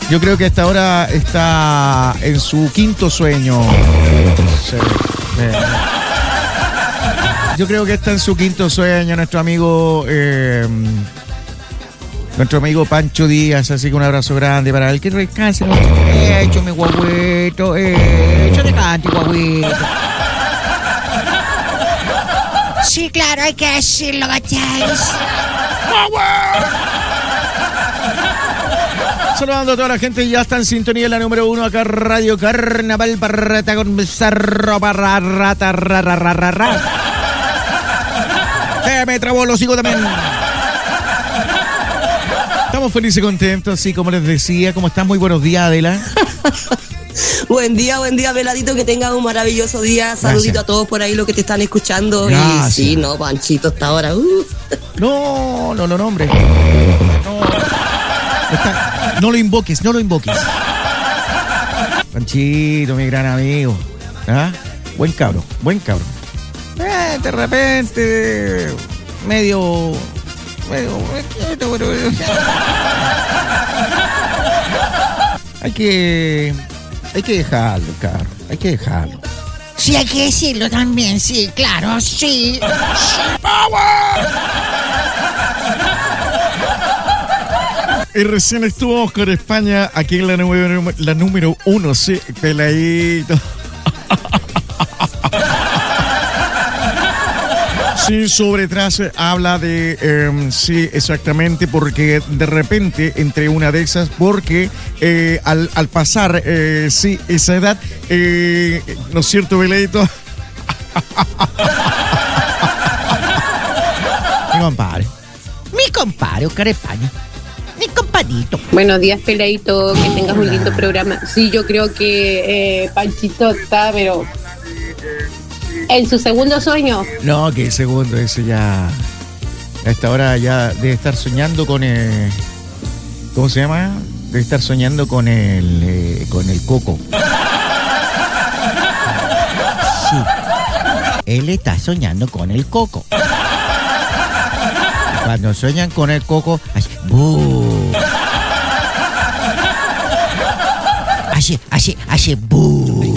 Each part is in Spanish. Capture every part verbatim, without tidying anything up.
Yo creo que hasta ahora está en su quinto sueño. Sí, sí. Yo creo que está en su quinto sueño nuestro amigo, eh, nuestro amigo Pancho Díaz. Así que un abrazo grande para él. Que descanse. Eh, hecho mi guagüito. Eh, hecho de cante, guagüito. Sí, claro, hay que decirlo, ¿cacháis? Saludando a toda la gente, ya está en sintonía la número uno acá, Radio Carnaval, para comenzar, para rata, rata, rata, rata. Se me trabó los hijos también. Estamos felices y contentos, así como les decía. ¿Cómo están? Muy buenos días, Adela. Buen día, buen día, Veladito, que tengan un maravilloso día. Saludito Gracias. A todos por ahí los que te están escuchando. Gracias. Y sí, no, Panchito, hasta ahora. Uh. No, no, no, no, hombre. No. Está, no lo invoques, no lo invoques. Panchito, mi gran amigo. ¿Ah? Buen cabro, buen cabro. Eh, de repente, medio... medio... Hay que... Hay que dejarlo, caro. Hay que dejarlo. Sí, hay que decirlo también, sí, claro, sí. Y recién estuvo Oscar España aquí en la número, la número uno, sí, peladito. Sí, sobre atrás habla de, eh, sí, exactamente, porque de repente, entre una de esas, porque eh, al, al pasar, eh, sí, esa edad, eh, ¿no es cierto, Veladito? Mi compadre. Mi compadre, Oscar España. Mi compadito. Buenos días, Peladito, que tengas un lindo programa. Sí, yo creo que eh, Panchito está, pero en su segundo sueño. No, que el segundo, ese ya... A esta hora ya debe estar soñando con el... ¿Cómo se llama? Debe estar soñando con el... Eh, con el coco. Sí. Él está soñando con el coco. Cuando sueñan con el coco, así, ¡bú! Así, así, así, ¡bú!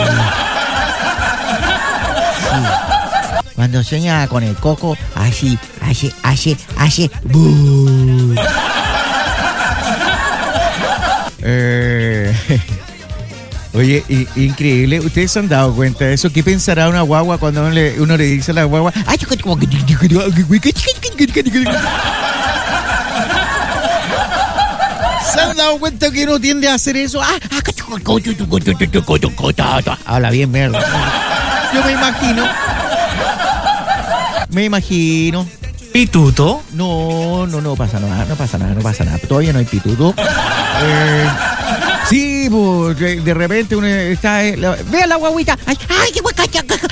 Sí. Cuando sueña con el coco, así, así, así, así, ¡bú! Eh, oye, i- increíble. ¿Ustedes se han dado cuenta de eso? ¿Qué pensará una guagua cuando uno le, uno le dice a la guagua? ¡Ay, yo como que... ¿Se han dado cuenta que uno tiende a hacer eso? Ah, habla bien, mierda. Yo me imagino. Me imagino. ¿Pituto? No, no, no pasa nada, no pasa nada, no pasa nada. Todavía no hay pituto. Eh, sí, pues, de, de repente uno está... Eh, la, ve a la guaguita. Ay, ay, qué guaca.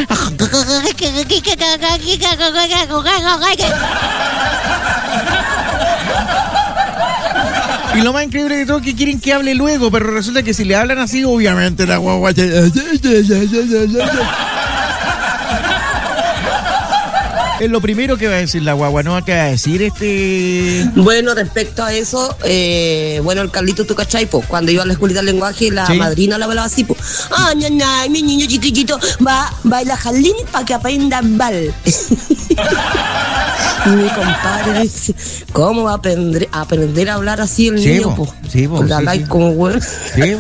Y lo más increíble de todo es que quieren que hable luego, pero resulta que si le hablan así, obviamente la guagua... Es lo primero que va a decir la guagua, no va a decir este... Bueno, respecto a eso, eh, bueno, el Carlito, ¿tú cachai? Po? Cuando iba a la escuelita del lenguaje, la Sí. madrina la hablaba así, pues. Ah, ña, ña, mi niño chiquitito va, baila jalín para que aprenda bal. Y mi compadre dice, ¿cómo va a aprender, a aprender a hablar así el Sí, niño? po. Po? Sí, po, La sí, like sí. como güey. ¿Sí?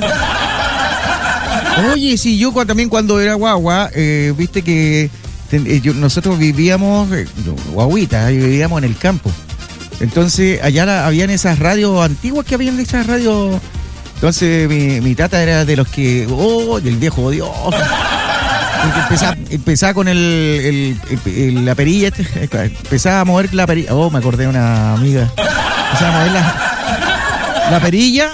Oye, sí, yo cu- también cuando era guagua, eh, viste que ten- eh, yo- nosotros vivíamos, eh, guaguitas, ahí vivíamos en el campo. Entonces, allá la- habían esas radios antiguas que habían esas radios. Entonces, mi, mi tata era de los que, oh, del viejo Dios. Y que Empezaba, empezaba con el, el- el- el- la perilla, este, empezaba a mover la perilla. Oh, me acordé de una amiga. Empezaba a mover la, la perilla.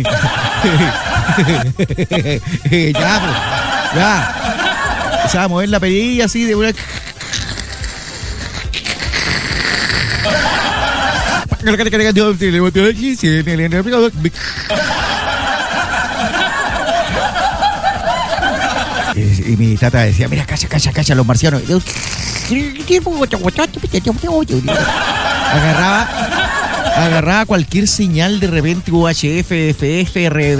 Ya, pues, ya. Empezaba a mover la perilla así de una. Y, y mi tata decía, mira, calla, calla, calla, los marcianos. Agarraba, agarraba cualquier señal de repente, U H F, F F, R B.